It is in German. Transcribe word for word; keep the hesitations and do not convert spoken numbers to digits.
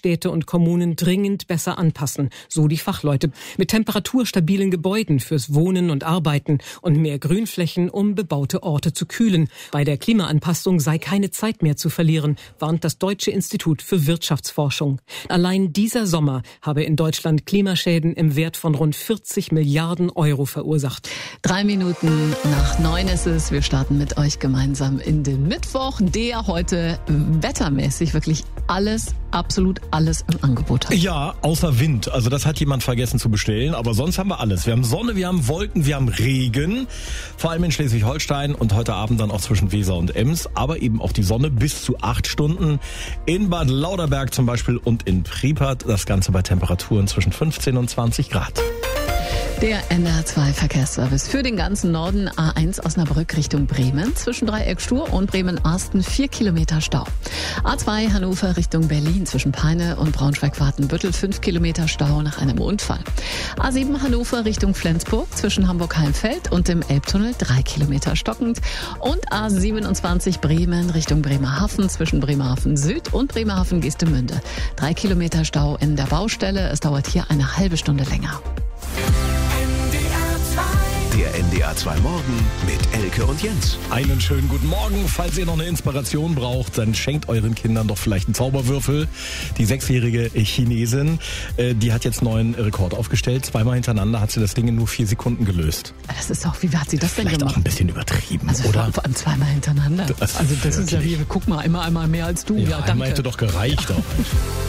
Städte und Kommunen dringend besser anpassen, so die Fachleute. Mit temperaturstabilen Gebäuden fürs Wohnen und Arbeiten und mehr Grünflächen, um bebaute Orte zu kühlen. Bei der Klimaanpassung sei keine Zeit mehr zu verlieren, warnt das Deutsche Institut für Wirtschaftsforschung. Allein dieser Sommer habe in Deutschland Klimaschäden im Wert von rund vierzig Milliarden Euro verursacht. Drei Minuten nach neun ist es. Wir starten mit euch gemeinsam in den Mittwoch, der heute wettermäßig wirklich alles, absolut alles im Angebot hat. Ja, außer Wind. Also das hat jemand vergessen zu bestellen. Aber sonst haben wir alles. Wir haben Sonne, wir haben Wolken, wir haben Regen. Vor allem in Schleswig-Holstein und heute Abend dann auch zwischen Weser und Ems. Aber eben auch die Sonne bis zu acht Stunden. In Bad Lauterberg zum Beispiel und in Priepert. Das Ganze bei Temperaturen zwischen fünfzehn und zwanzig Grad. Der N R zwei Verkehrsservice für den ganzen Norden. A eins Osnabrück Richtung Bremen. Zwischen Dreieck Stur und Bremen-Arsten vier Kilometer Stau. A zwei Hannover Richtung Berlin. Zwischen Peine und Braunschweig-Wartenbüttel fünf Kilometer Stau nach einem Unfall. A sieben Hannover Richtung Flensburg. Zwischen Hamburg-Heimfeld und dem Elbtunnel drei Kilometer stockend. Und A siebenundzwanzig Bremen Richtung Bremerhaven. Zwischen Bremerhaven Süd und Bremerhaven Geestemünde. drei Kilometer Stau in der Baustelle. Es dauert hier eine halbe Stunde länger. Der N D R zwei Morgen mit Elke und Jens. Einen schönen guten Morgen. Falls ihr noch eine Inspiration braucht, dann schenkt euren Kindern doch vielleicht einen Zauberwürfel. Die sechsjährige Chinesin, die hat jetzt einen neuen Rekord aufgestellt. Zweimal hintereinander hat sie das Ding in nur vier Sekunden gelöst. Das ist auch, wie hat sie das denn Vielleicht gemacht? auch ein bisschen übertrieben, also oder? Vor allem zweimal hintereinander. Das also das wirklich. ist ja wie, guck mal, immer einmal mehr als du. Ja, Ja, danke. einmal hätte doch gereicht auch.